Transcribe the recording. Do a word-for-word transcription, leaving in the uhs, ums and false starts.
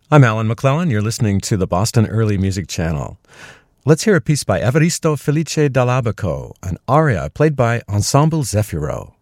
I'm Alan McClellan. You're listening to the Boston Early Music Channel. Let's hear a piece by Evaristo Felice Dall'Abaco, an aria played by Ensemble Zefiro.